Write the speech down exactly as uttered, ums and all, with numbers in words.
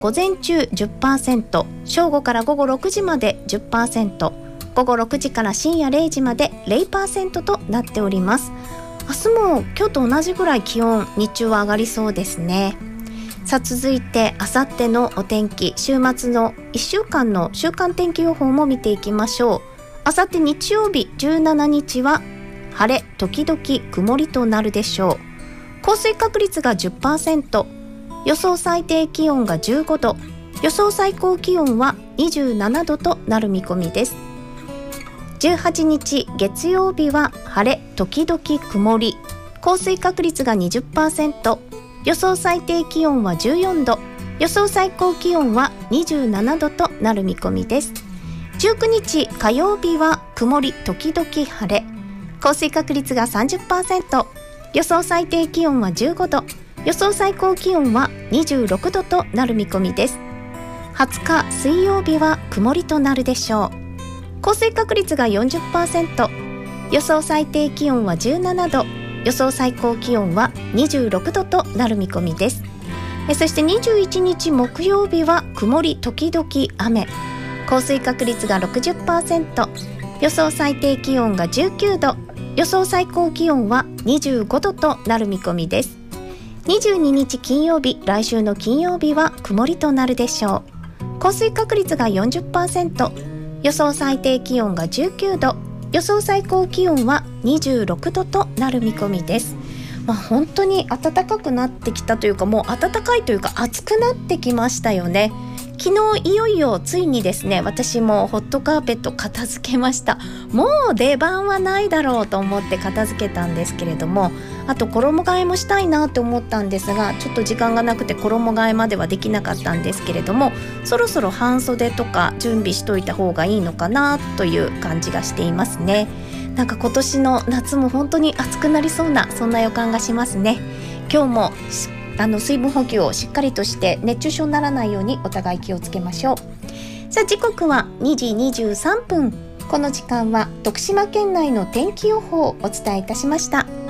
午前中 じゅっパーセント、 正午から午後ろくじまで じゅっパーセント、 午後ろくじから深夜れいじまで ゼロパーセント となっております。明日も今日と同じぐらい気温、日中は上がりそうですね。さあ続いてあさってのお天気、週末のいっしゅうかんの週間天気予報も見ていきましょう。あさって日曜日じゅうしちにちは晴れ時々曇りとなるでしょう。降水確率が じゅっパーセント、予想最低気温がじゅうごど、予想最高気温はにじゅうななどとなる見込みです。じゅうはちにち月曜日は晴れ時々曇り、降水確率が にじゅっパーセント、予想最低気温はじゅうよんど、予想最高気温はにじゅうななどとなる見込みです。じゅうくにち火曜日は曇り時々晴れ、降水確率が さんじゅっパーセント、予想最低気温はじゅうごど、予想最高気温はにじゅうろくどとなる見込みです。はつか水曜日は曇りとなるでしょう。降水確率が よんじゅっパーセント、予想最低気温はじゅうななど、予想最高気温はにじゅうろくどとなる見込みです。えそしてにじゅういちにち木曜日は曇り時々雨、降水確率が ろくじゅっパーセント、予想最低気温がじゅうきゅうど、予想最高気温はにじゅうごどとなる見込みです。にじゅうににち金曜日、来週の金曜日は曇りとなるでしょう。降水確率が よんじゅっパーセント、予想最低気温がじゅうきゅうど、予想最高気温はにじゅうろくどとなる見込みです。まあ、本当に暖かくなってきたというか、もう暖かいというか暑くなってきましたよね。昨日いよいよついにですね、私もホットカーペット片付けました。もう出番はないだろうと思って片付けたんですけれども、あと衣替えもしたいなと思ったんですが、ちょっと時間がなくて衣替えまではできなかったんですけれども、そろそろ半袖とか準備しといた方がいいのかなという感じがしていますね。なんか今年の夏も本当に暑くなりそうな、そんな予感がしますね。今日もあの水分補給をしっかりとして熱中症にならないようにお互い気をつけましょう。さあ時刻はにじにじゅうさんぷん、この時間は徳島県内の天気予報をお伝えいたしました。